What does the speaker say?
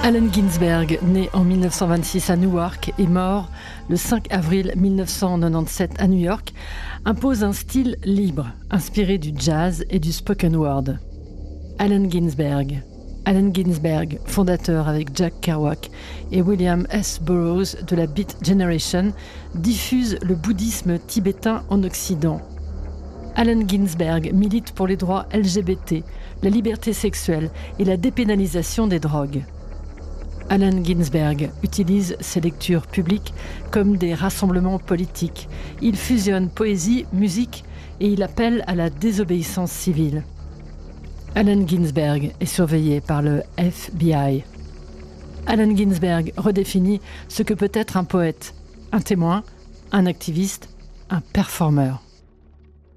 Allen Ginsberg, né en 1926 à Newark et mort le 5 avril 1997 à New York, impose un style libre, inspiré du jazz et du spoken word. Allen Ginsberg, fondateur avec Jack Kerouac et William S. Burroughs de la Beat Generation, diffuse le bouddhisme tibétain en Occident. Allen Ginsberg milite pour les droits LGBT, la liberté sexuelle et la dépénalisation des drogues. Allen Ginsberg utilise ses lectures publiques comme des rassemblements politiques. Il fusionne poésie, musique et il appelle à la désobéissance civile. Allen Ginsberg est surveillé par le FBI. Allen Ginsberg redéfinit ce que peut être un poète, un témoin, un activiste, un performeur.